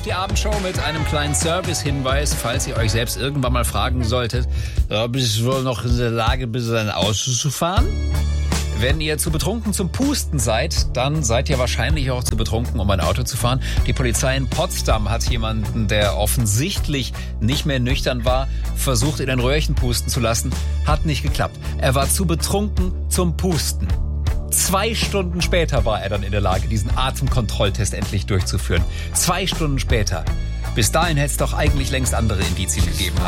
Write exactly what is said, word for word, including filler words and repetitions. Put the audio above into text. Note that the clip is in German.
die Abendshow mit einem kleinen Service-Hinweis, falls ihr euch selbst irgendwann mal fragen solltet, bist du wohl noch in der Lage, bis ein Auto zu fahren? Wenn ihr zu betrunken zum Pusten seid, dann seid ihr wahrscheinlich auch zu betrunken, um ein Auto zu fahren. Die Polizei in Potsdam hat jemanden, der offensichtlich nicht mehr nüchtern war, versucht, in ein Röhrchen pusten zu lassen. Hat nicht geklappt. Er war zu betrunken zum Pusten. Zwei Stunden später war er dann in der Lage, diesen Atemkontrolltest endlich durchzuführen. Zwei Stunden später. Bis dahin hätte es doch eigentlich längst andere Indizien gegeben haben.